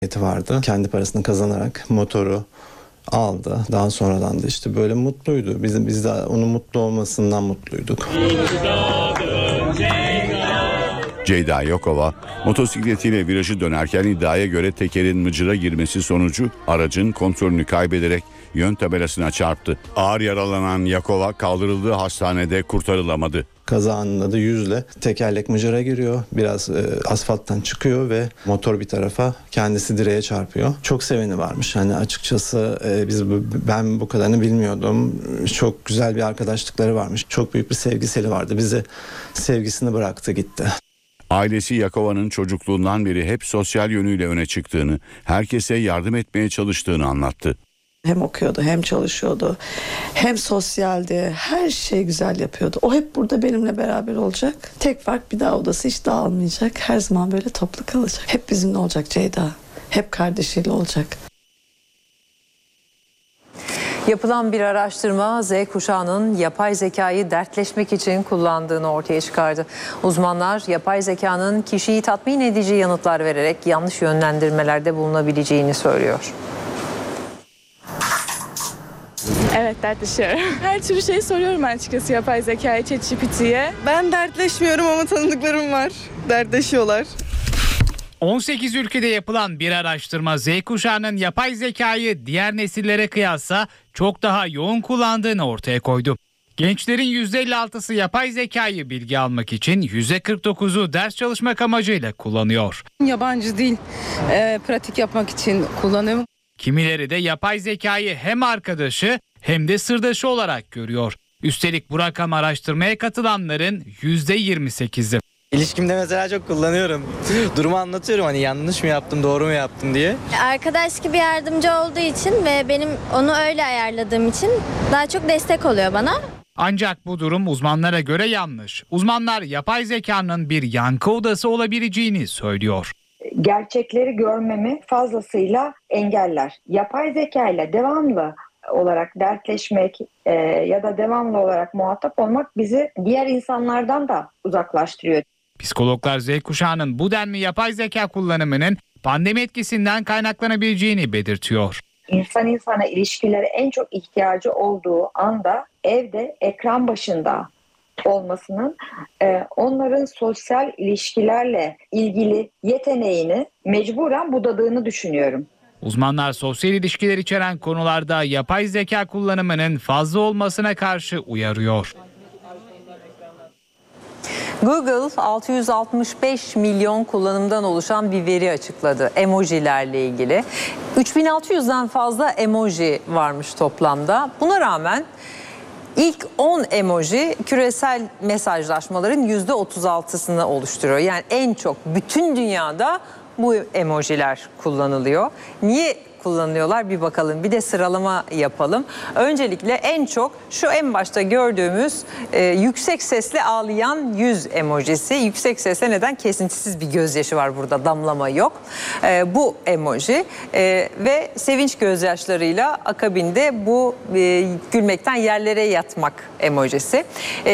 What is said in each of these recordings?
vardı. Kendi parasını kazanarak motoru aldı. Daha sonradan da işte böyle mutluydu. Biz de onun mutlu olmasından mutluyduk. Ceyda Yokova motosikletiyle virajı dönerken iddiaya göre tekerin mıcıra girmesi sonucu aracın kontrolünü kaybederek yön tabelasına çarptı. Ağır yaralanan Yokova kaldırıldığı hastanede kurtarılamadı. Kaza anında da yüzle tekerlek mıcıra giriyor. Biraz asfalttan çıkıyor ve motor bir tarafa, kendisi direğe çarpıyor. Çok seveni varmış. Hani açıkçası ben bu kadarını bilmiyordum. Çok güzel bir arkadaşlıkları varmış. Çok büyük bir sevgiseli vardı. Bize sevgisini bıraktı gitti. Ailesi Yokova'nın çocukluğundan beri hep sosyal yönüyle öne çıktığını, herkese yardım etmeye çalıştığını anlattı. Hem okuyordu, hem çalışıyordu, hem sosyaldi, her şeyi güzel yapıyordu. O hep burada benimle beraber olacak. Tek fark, bir daha odası hiç dağılmayacak. Her zaman böyle toplu kalacak. Hep bizimle olacak Ceyda. Hep kardeşiyle olacak. Yapılan bir araştırma Z kuşağının yapay zekayı dertleşmek için kullandığını ortaya çıkardı. Uzmanlar yapay zekanın kişiyi tatmin edici yanıtlar vererek yanlış yönlendirmelerde bulunabileceğini söylüyor. Evet, dertleşiyorum. Her türlü şeyi soruyorum açıkçası yapay zekaya, ChatGPT'ye. Ben dertleşmiyorum ama tanıdıklarım var. Dertleşiyorlar. 18 ülkede yapılan bir araştırma Z kuşağının yapay zekayı diğer nesillere kıyasla çok daha yoğun kullandığını ortaya koydu. Gençlerin %56'sı yapay zekayı bilgi almak için, %49'u ders çalışmak amacıyla kullanıyor. Yabancı dil pratik yapmak için kullanıyorum. Kimileri de yapay zekayı hem arkadaşı hem de sırdaşı olarak görüyor. Üstelik bu rakam araştırmaya katılanların %28'i. İlişkimde mesela çok kullanıyorum. Durumu anlatıyorum, hani yanlış mı yaptım, doğru mu yaptım diye. Arkadaş gibi yardımcı olduğu için ve benim onu öyle ayarladığım için daha çok destek oluyor bana. Ancak bu durum uzmanlara göre yanlış. Uzmanlar yapay zekanın bir yankı odası olabileceğini söylüyor. Gerçekleri görmemi fazlasıyla engeller. Yapay zeka ile devamlı olarak dertleşmek ya da devamlı olarak muhatap olmak bizi diğer insanlardan da uzaklaştırıyor. Psikologlar Z kuşağının bu denli yapay zeka kullanımının pandemi etkisinden kaynaklanabileceğini belirtiyor. İnsan insana ilişkilere en çok ihtiyacı olduğu anda evde ekran başında olmasının onların sosyal ilişkilerle ilgili yeteneğini mecburen budadığını düşünüyorum. Uzmanlar sosyal ilişkiler içeren konularda yapay zeka kullanımının fazla olmasına karşı uyarıyor. Google 665 milyon kullanımdan oluşan bir veri açıkladı emojilerle ilgili. 3600'den fazla emoji varmış toplamda. Buna rağmen İlk 10 emoji küresel mesajlaşmaların %36'sını oluşturuyor. Yani en çok bütün dünyada bu emojiler kullanılıyor. Niye kullanılıyorlar bir bakalım, bir de sıralama yapalım. Öncelikle en çok şu en başta gördüğümüz yüksek sesle ağlayan yüz emojisi. Yüksek sesle neden? Kesintisiz bir gözyaşı var burada, damlama yok. Bu emoji ve sevinç gözyaşlarıyla akabinde bu gülmekten yerlere yatmak emojisi.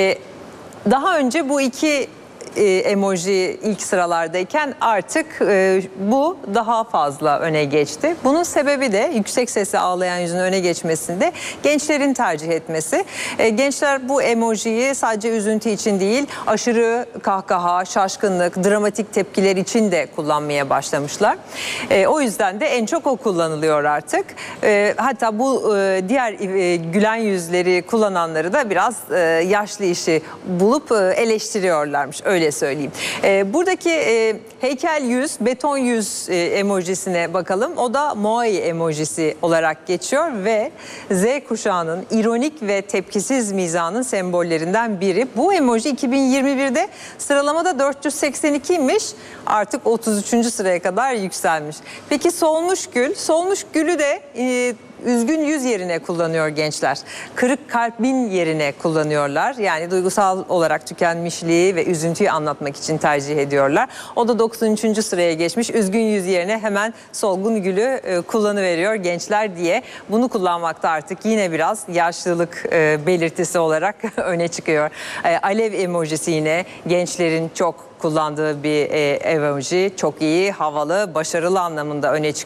Daha önce bu iki emoji ilk sıralardayken artık bu daha fazla öne geçti. Bunun sebebi de yüksek sesle ağlayan yüzün öne geçmesinde gençlerin tercih etmesi. Gençler bu emojiyi sadece üzüntü için değil, aşırı kahkaha, şaşkınlık, dramatik tepkiler için de kullanmaya başlamışlar. O yüzden de en çok o kullanılıyor artık. Hatta bu diğer gülen yüzleri kullananları da biraz yaşlı işi bulup eleştiriyorlarmış. Öyle söyleyeyim. Buradaki heykel yüz, beton yüz emojisine bakalım. O da Moai emojisi olarak geçiyor ve Z kuşağının ironik ve tepkisiz mizahının sembollerinden biri. Bu emoji 2021'de sıralamada 482'ymiş. Artık 33. sıraya kadar yükselmiş. Peki solmuş gül? Solmuş gülü de üzgün yüz yerine kullanıyor gençler. Kırık kalbin yerine kullanıyorlar. Yani duygusal olarak tükenmişliği ve üzüntüyü anlatmak için tercih ediyorlar. O da 93. sıraya geçmiş. Üzgün yüz yerine hemen solgun gülü kullanıveriyor gençler diye. Bunu kullanmakta artık yine biraz yaşlılık belirtisi olarak öne çıkıyor. Alev emojisi yine gençlerin çok kullandığı bir emoji. Çok iyi, havalı, başarılı anlamında öne çıkıyor.